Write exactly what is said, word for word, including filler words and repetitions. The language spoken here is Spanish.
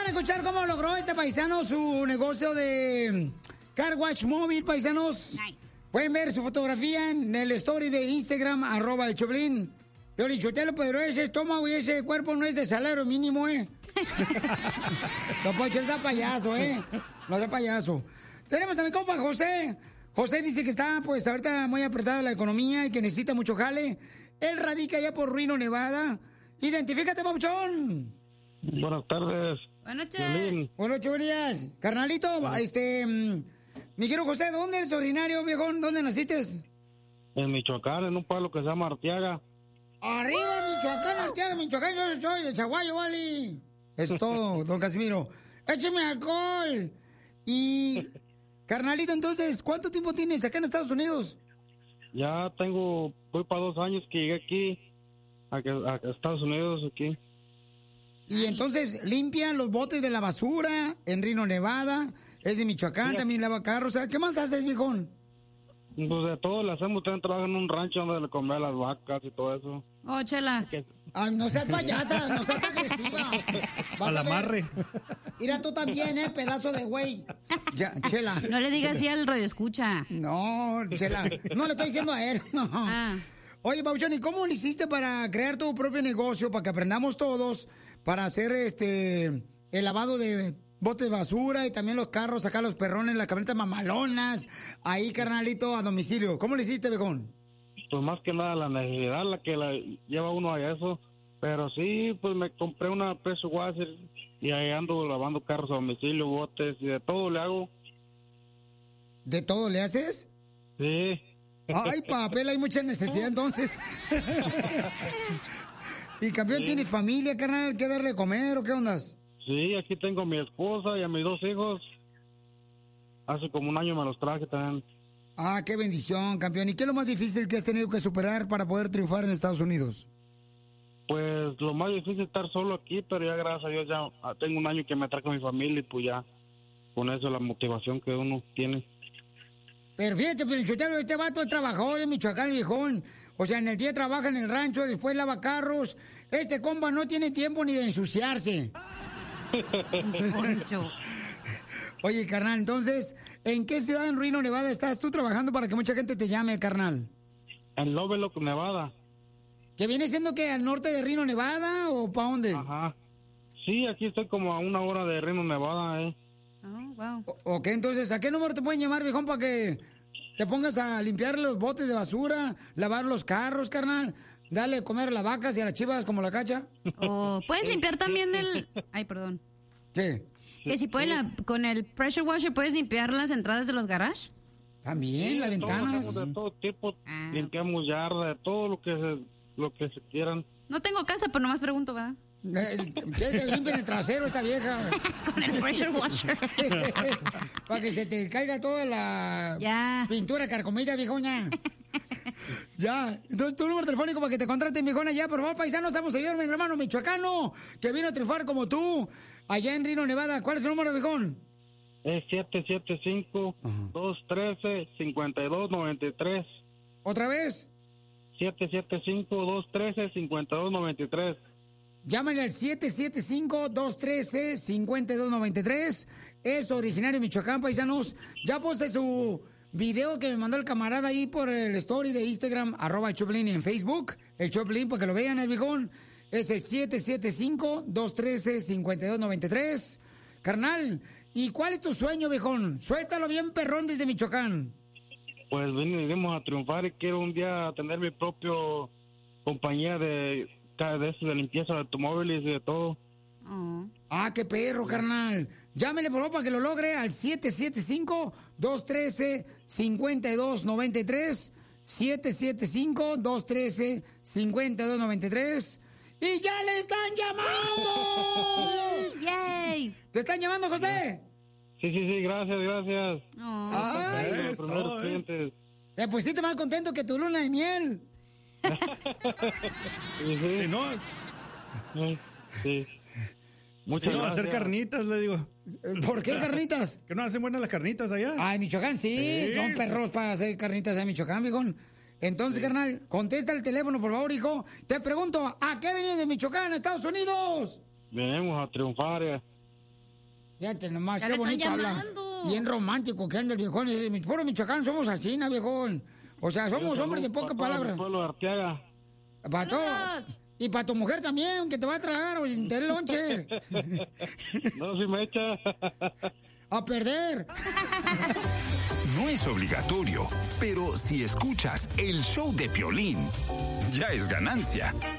a escuchar cómo logró este paisano su negocio de car wash móvil, paisanos. Nice. Pueden ver su fotografía en el story de Instagram, arroba el Choplin. Yo le dicho, pero ese estómago y ese cuerpo no es de salario mínimo, ¿eh? No puede echarse payaso, ¿eh? No sea payaso. Tenemos a mi compa José. José dice que está, pues, ahorita muy apretada la economía y que necesita mucho jale. Él radica allá por Reno, Nevada. Identifícate, papuchón. Buenas tardes. Buenas noches. Buenas noches, buenos días. Carnalito, este... Mi querido José, ¿dónde eres originario, viejón? ¿Dónde naciste? En Michoacán, en un pueblo que se llama Arteaga. Arriba, Michoacán, Arteaga, Michoacán, yo soy de Chaguayo, vale. Es todo, don Casimiro. Écheme alcohol. Y, carnalito, entonces, ¿cuánto tiempo tienes acá en Estados Unidos? Ya tengo, voy para dos años que llegué aquí, a, a Estados Unidos, aquí. Y entonces, limpian los botes de la basura en Reno, Nevada. Es de Michoacán, Mira. también lava carros. O sea, ¿qué más haces, viejón? Pues de todo le hacemos, también trabajo en un rancho donde le comemos las vacas y todo eso. Oh, chela. Ay, no seas payasa, no seas agresiva. Vas Al a ver. amarre. Mira tú también, eh, pedazo de güey. Ya, Chela. No le digas así al radio escucha. No, Chela. No le estoy diciendo a él. No. Ah. Oye, Pauchón, ¿y cómo lo hiciste para crear tu propio negocio, para que aprendamos todos, para hacer este el lavado de botes de basura y también los carros, sacar los perrones, las camionetas mamalonas, ahí, carnalito, a domicilio? ¿Cómo lo hiciste, viejón? Pues más que nada la necesidad la que la lleva uno a eso. Pero sí, pues me compré una pressure washer y ahí ando lavando carros a domicilio, botes y de todo le hago. ¿De todo le haces? Sí. Ay, papel, hay mucha necesidad entonces. Y campeón, Sí. ¿tienes familia, carnal? ¿Qué darle de comer o qué ondas? Sí, aquí tengo a mi esposa y a mis dos hijos. Hace como un año me los traje también. Ah, qué bendición, campeón. ¿Y qué es lo más difícil que has tenido que superar para poder triunfar en Estados Unidos? Pues lo más difícil es estar solo aquí, pero ya gracias a Dios ya ah, tengo un año que me traje a mi familia y pues ya con eso la motivación que uno tiene. Pero fíjate, Pelichotero, este vato es trabajador en Michoacán, viejón. O sea, en el día trabaja en el rancho, después lava carros. Este compa no tiene tiempo ni de ensuciarse. Poncho. Oye, carnal, entonces, ¿en qué ciudad en Reno, Nevada estás tú trabajando para que mucha gente te llame, carnal? En Lovelock, Nevada. ¿Que viene siendo que al norte de Reno, Nevada o para dónde? Ajá. Sí, aquí estoy como a una hora de Reno, Nevada, eh. Oh, wow. O- ok, entonces, ¿a qué número te pueden llamar, viejón, para que te pongas a limpiar los botes de basura, lavar los carros, carnal, darle de comer a las vacas y a las chivas como la cacha? Oh, ¿puedes limpiar también el...? Ay, perdón. ¿Qué? Que si puedes, la- con el pressure washer, ¿puedes limpiar las entradas de los garages? También, las Sí, todo ventanas. hacemos de todo tipo, Ah. limpiamos yarda, de todo lo que se, lo que se quieran. No tengo casa, pero nomás pregunto, ¿verdad? Eh, Que te limpien el trasero esta vieja. Con el pressure washer. Para que se te caiga toda la Ya. pintura carcomida, viejona. Ya. Entonces, tu número telefónico para que te contraten, viejona, ya. Por favor, paisanos, vamos a ayudar a mi hermano michoacano que vino a triunfar como tú allá en Reno, Nevada. ¿Cuál es su número, viejón? Es siete siete cinco, dos uno tres, cinco dos nueve tres. ¿Otra vez? siete siete cinco, dos uno tres, cinco dos nueve tres. Llámale al siete siete cinco, dos uno tres, cinco dos nueve tres. Es originario de Michoacán, paisanos. Ya puse su video que me mandó el camarada ahí por el story de Instagram, arroba el Choplin, y en Facebook, el Choplin, para que lo vean, el viejón. Es el siete siete cinco, dos uno tres, cinco dos nueve tres. Carnal, ¿y cuál es tu sueño, viejón? Suéltalo bien, perrón, desde Michoacán. Pues vinimos a triunfar y quiero un día tener mi propio compañía de, de eso, de limpieza de automóviles y de todo. Oh. Ah, qué perro, carnal. Llámele, por favor, para que lo logre al siete siete cinco, dos uno tres, cinco dos nueve tres. siete siete cinco, dos uno tres, cinco dos nueve tres. ¡Y ya le están llamando! ¡Yay! ¿Te están llamando, José? Sí, sí, sí, gracias, gracias. Oh. ¡Ay! Los es primeros todo, eh. clientes. Te pusiste más contento que tu luna de miel. Sí, sí. Si no, Sí, sí. si Muchas no, gracias. hacer carnitas, le digo. ¿Por qué carnitas? ¿Que no hacen buenas las carnitas allá? Ah, en Michoacán, sí. Sí. Son perros para hacer carnitas en Michoacán, viejón. Entonces, carnal, contesta el teléfono, por favor, hijo. Te pregunto, ¿a qué vienes de Michoacán, Estados Unidos? Venimos a triunfar. eh. Fíjate nomás, Ya qué le están bonito habla. llamando. Bien romántico que anda el viejón. Ese, puro Michoacán, somos así, ¿no, viejón? O sea, somos hombres de poca palabra. Pueblo de Arteaga. Para todo. Y para tu mujer también, que te va a tragar o te dé lonche. No, si me echa. A perder. No es obligatorio, pero si escuchas el show de Piolín, ya es ganancia.